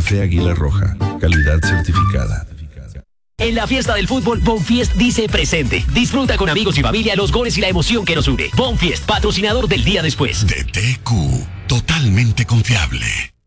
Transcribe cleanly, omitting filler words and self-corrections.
Café Águila Roja, calidad certificada. En la fiesta del fútbol, Bonfiest dice presente. Disfruta con amigos y familia los goles y la emoción que nos une. Bonfiest, patrocinador del día después. DTQ, totalmente confiable.